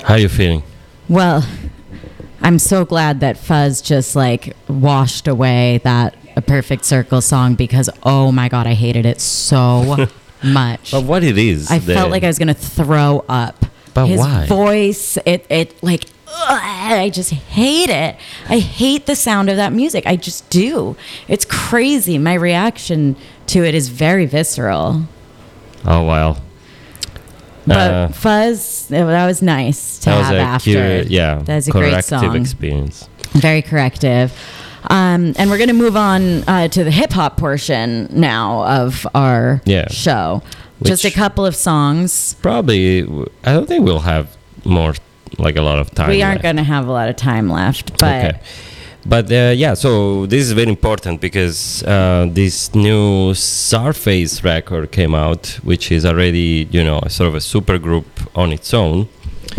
How are you feeling? Well, I'm so glad that Fuzz just like washed away that A Perfect Circle song because, oh my God, I hated it so much. But what it is? I felt like I was going to throw up. But His why? voice, it like, I just hate it. I hate the sound of that music. I just do. It's crazy. My reaction to it is very visceral. Oh, wow. But Fuzz, that was nice to have after. That's a great song. Corrective experience. Very corrective. And we're going to move on to the hip hop portion now of our show. Just a couple of songs. Probably, I don't think we'll have more, like a lot of time. We aren't going to have a lot of time left, but. Okay. But so this is very important because this new Czarface record came out, which is already, sort of a super group on its own.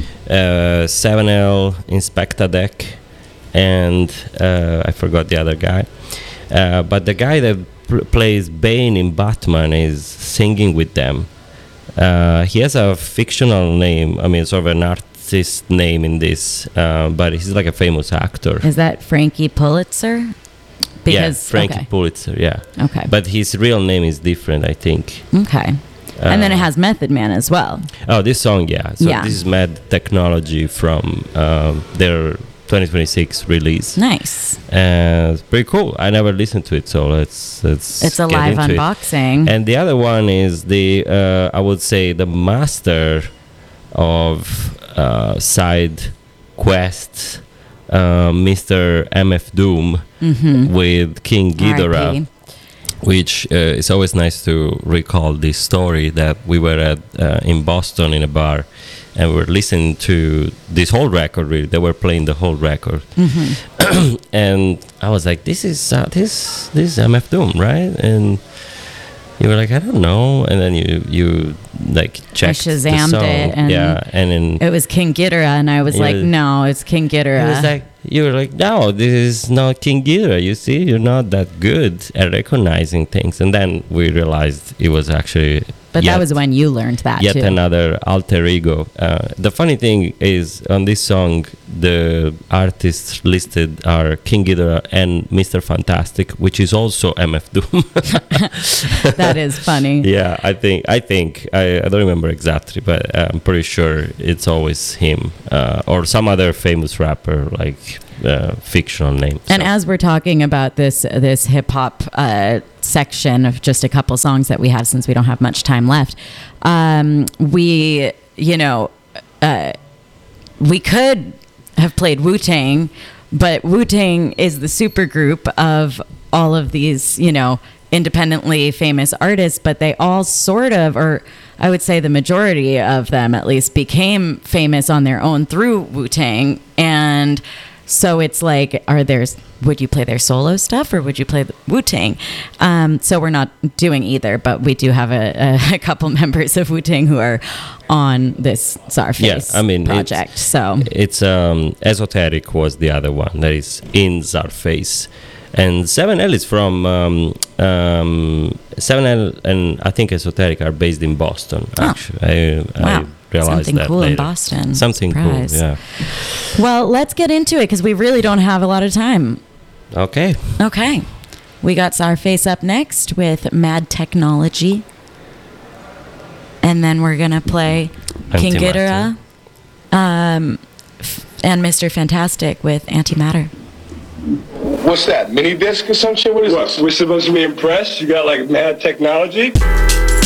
7L, Inspecta Deck, and I forgot the other guy. But the guy that plays Bane in Batman is singing with them. He has a fictional name, sort of an artist name in this, but he's like a famous actor. Is that Frankie Pulitzer? Frankie Pulitzer, yeah. Okay. But his real name is different, I think. Okay. And then it has Method Man as well. Oh, this song, yeah. So this is Mad Technology from their 2026 release. Nice. It's pretty cool. I never listened to it, so let's it's a live unboxing. And the other one is I would say the master of side quests, Mr. MF Doom with King Ghidorah, which it's always nice to recall this story that we were in Boston in a bar and we were listening to this whole record. Really, they were playing the whole record, and I was like, "This is MF Doom, right?" And you were like, I don't know, and then you like checked the song, and then it was King Ghidorah, and I was like, no, it's King Ghidorah. It was like you were like, no, this is not King Ghidorah. You see, you're not that good at recognizing things, and then we realized it was actually. But that was when you learned that yet too. Another alter ego. The funny thing is, on this song, the artists listed are King Ghidorah and Mr. Fantastic, which is also MF Doom. That is funny. Yeah, I think I don't remember exactly, but I'm pretty sure it's always him or some other famous rapper, like fictional name. And as we're talking about this hip hop section of just a couple songs that we have, since we don't have much time left, we could have played Wu-Tang, but Wu-Tang is the super group of all of these, independently famous artists, but they all sort of, or I would say the majority of them at least, became famous on their own through Wu-Tang. And so it's like, would you play their solo stuff or would you play the Wu-Tang? So we're not doing either, but we do have a couple members of Wu-Tang who are on this Czarface project. It's Esoteric was the other one that is in Czarface. And 7L is from 7L and I think Esoteric are based in Boston. Actually, I realized something that cool later. In Boston. Something Surprise. cool, yeah. Well, let's get into it because we really don't have a lot of time. Okay. We got Czarface up next with Mad Technology, and then we're gonna play King Ghidorah, and Mr. Fantastic with Antimatter. What's that, mini disc or some shit? What is this? We're supposed to be impressed? You got like Mad Technology?